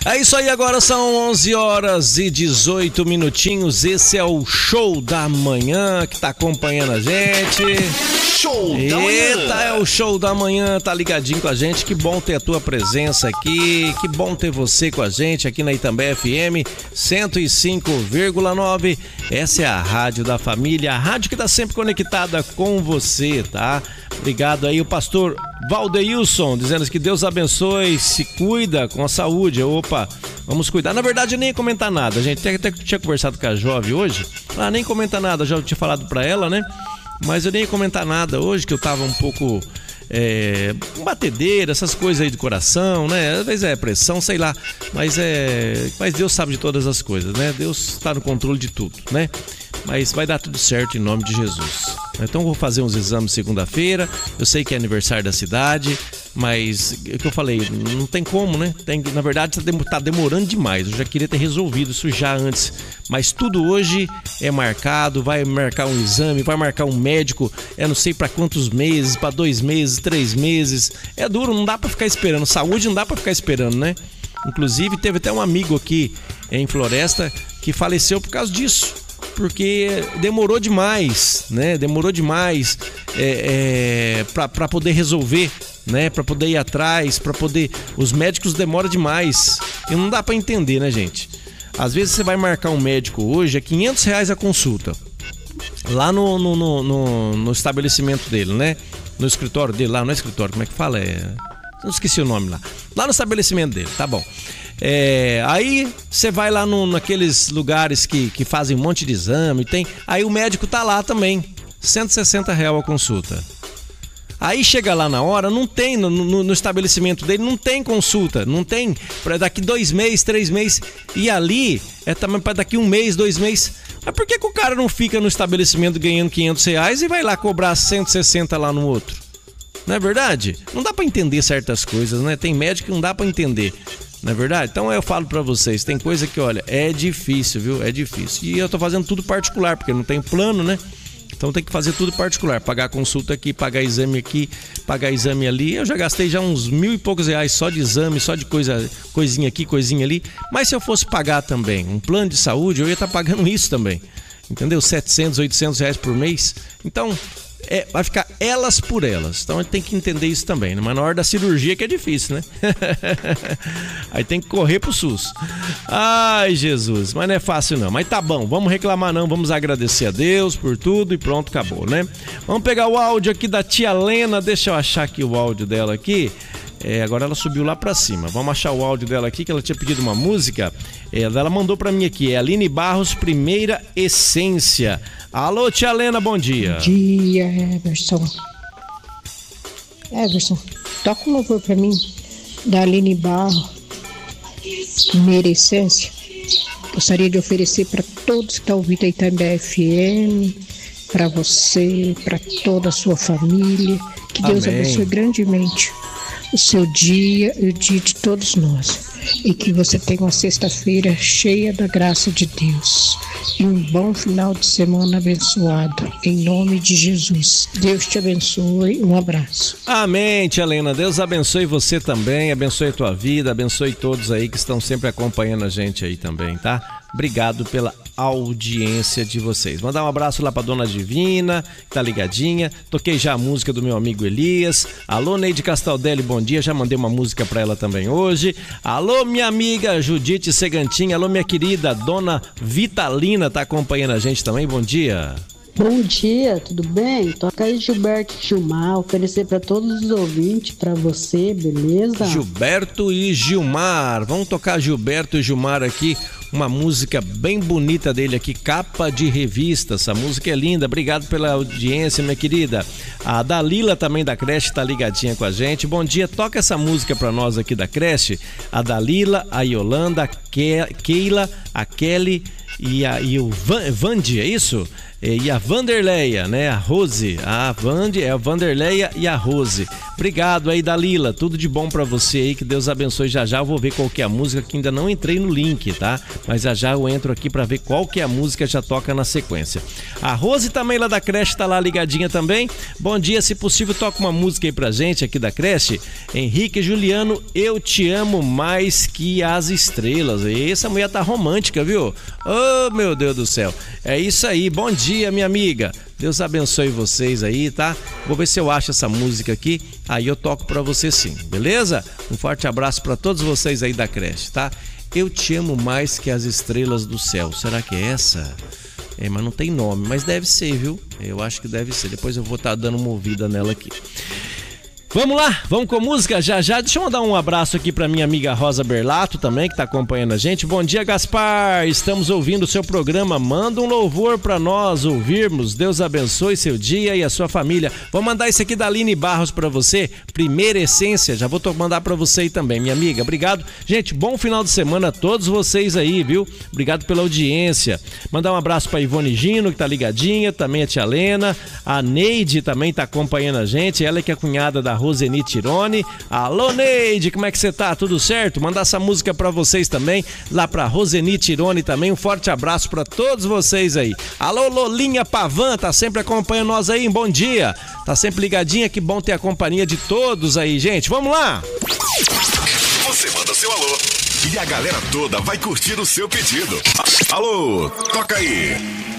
É isso aí, agora são 11 horas e 18 minutinhos. Esse é o Show da Manhã que tá acompanhando a gente. Show da Manhã. Eita, é o Show da Manhã, tá ligadinho com a gente. Que bom ter a tua presença aqui. Que bom ter você com a gente aqui na Itambé FM 105,9. Essa é a rádio da família, a rádio que tá sempre conectada com você, tá? Obrigado aí, o pastor Valdeilson, dizendo que Deus abençoe, se cuida com a saúde. Opa, vamos cuidar. Na verdade, eu nem ia comentar nada, gente. Até tinha conversado com a Jove hoje. Nem comenta nada, já tinha falado pra ela, né? Mas eu nem ia comentar nada hoje, que eu tava um pouco batedeira, essas coisas aí de coração, né? Às vezes é pressão, sei lá. Mas Deus sabe de todas as coisas, né? Deus tá no controle de tudo, né? Mas vai dar tudo certo em nome de Jesus. Então eu vou fazer uns exames segunda-feira. Eu sei que é aniversário da cidade, mas é o que eu falei, não tem como, né? Na verdade tá demorando demais. Eu já queria ter resolvido isso já antes. Mas tudo hoje é marcado, vai marcar um exame, vai marcar um médico, não sei para quantos meses, para 2 meses, 3 meses. É duro, não dá para ficar esperando. Saúde não dá para ficar esperando, né? Inclusive teve até um amigo aqui em Floresta que faleceu por causa disso. Porque demorou demais, né? Demorou demais para poder resolver, né? Para poder ir atrás, para poder... Os médicos demoram demais. E não dá para entender, né, gente? Às vezes você vai marcar um médico hoje, é R$500 a consulta. Lá no estabelecimento dele, né? No escritório dele, lá no escritório, como é que fala? Não esqueci o nome lá. Lá no estabelecimento dele, tá bom. Aí você vai lá naqueles lugares que fazem um monte de exame, aí o médico tá lá também, R$160 a consulta. Aí chega lá na hora, não tem no estabelecimento dele, não tem consulta, não tem para daqui 2 meses, 3 meses, e ali também para daqui 1 mês, 2 meses. Mas por que o cara não fica no estabelecimento ganhando R$500 e vai lá cobrar 160 lá no outro? Não é verdade? Não dá para entender certas coisas, né? Tem médico que não dá para entender. Não é verdade? Então eu falo pra vocês, tem coisa que, olha, é difícil, viu? É difícil. E eu tô fazendo tudo particular, porque não tem plano, né? Então tem que fazer tudo particular. Pagar consulta aqui, pagar exame ali. Eu já gastei já uns R$1.000 e poucos só de exame, só de coisinha aqui, coisinha ali. Mas se eu fosse pagar também um plano de saúde, eu ia estar pagando isso também. Entendeu? R$700, R$800 por mês. Então... vai ficar elas por elas. Então a gente tem que entender isso também, né? Mas na hora da cirurgia que é difícil, né? Aí tem que correr pro SUS. Ai, Jesus, mas não é fácil não. Mas tá bom, vamos reclamar não, vamos agradecer a Deus por tudo e pronto, acabou, né? Vamos pegar o áudio aqui da tia Lena. Deixa eu achar aqui o áudio dela aqui. Agora ela subiu lá pra cima. Vamos achar o áudio dela aqui, que ela tinha pedido uma música. Ela mandou pra mim aqui, Aline Barros, Primeira Essência. Alô, tia Lena, bom dia. Bom dia, Everson. Everson, toca um louvor pra mim, da Aline Barros, Primeira Essência. Gostaria de oferecer para todos que estão ouvindo a Itambé FM, para você, para toda a sua família. Que Deus abençoe grandemente o seu dia e o dia de todos nós. E que você tenha uma sexta-feira cheia da graça de Deus. E um bom final de semana abençoado. Em nome de Jesus. Deus te abençoe. Um abraço. Amém, tia Helena. Deus abençoe você também. Abençoe a tua vida. Abençoe todos aí que estão sempre acompanhando a gente aí também, tá? Obrigado pela audiência de vocês. Mandar um abraço lá pra Dona Divina, que tá ligadinha. Toquei já a música do meu amigo Elias. Alô, Neide Castaldelli, bom dia. Já mandei uma música pra ela também hoje. Alô, minha amiga Judite Segantin. Alô, minha querida Dona Vitalina, tá acompanhando a gente também. Bom dia. Bom dia, tudo bem? Toca aí Gilberto e Gilmar, oferecer para todos os ouvintes, para você, beleza? Gilberto e Gilmar, vamos tocar Gilberto e Gilmar aqui, uma música bem bonita dele aqui, capa de revista, essa música é linda, obrigado pela audiência, minha querida. A Dalila também da creche tá ligadinha com a gente, bom dia, toca essa música para nós aqui da creche, a Dalila, a Yolanda, a Keila, a Kelly e o Vande, é isso? E a Vanderleia, né? A Rose, a Vanderleia e a Rose. Obrigado aí, Dalila, tudo de bom pra você aí, que Deus abençoe. Já já eu vou ver qual que é a música, que ainda não entrei no link, tá? Mas já eu entro aqui pra ver qual que é a música, já toca na sequência. A Rose também lá da creche tá lá ligadinha também. Bom dia, se possível toca uma música aí pra gente aqui da creche. Henrique e Juliano, eu te amo mais que as estrelas. E essa mulher tá romântica, viu? Oh, meu Deus do céu. É isso aí, bom dia, minha amiga. Deus abençoe vocês aí, tá? Vou ver se eu acho essa música aqui, aí eu toco pra você sim, beleza? Um forte abraço pra todos vocês aí da creche, tá? Eu te amo mais que as estrelas do céu. Será que é essa? Mas não tem nome, mas deve ser, viu? Eu acho que deve ser. Depois eu vou estar dando uma ouvida nela aqui. Vamos lá, vamos com música já já. Deixa eu mandar um abraço aqui pra minha amiga Rosa Berlato também, que tá acompanhando a gente. Bom dia, Gaspar, estamos ouvindo o seu programa. Manda um louvor pra nós ouvirmos. Deus abençoe seu dia e a sua família. Vou mandar esse aqui da Aline Barros pra você, Primeira Essência. Já vou mandar pra você aí também, minha amiga. Obrigado. Gente, bom final de semana a todos vocês aí, viu? Obrigado pela audiência. Mandar um abraço pra Ivone Gino, que tá ligadinha, também a tia Lena. A Neide também tá acompanhando a gente, ela que é cunhada da Roseni Tirone. Alô, Neide, como é que você tá? Tudo certo? Mandar essa música pra vocês também, lá pra Roseni Tirone também. Um forte abraço pra todos vocês aí. Alô, Lolinha Pavan, tá sempre acompanhando nós aí, bom dia. Tá sempre ligadinha, que bom ter a companhia de todos aí, gente. Vamos lá! Você manda seu alô e a galera toda vai curtir o seu pedido. Alô, toca aí!